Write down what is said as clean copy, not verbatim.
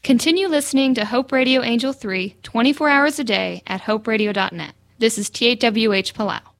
Continue listening to Hope Radio Angel 3 24 hours a day at hoperadio.net. This is THWH Palau.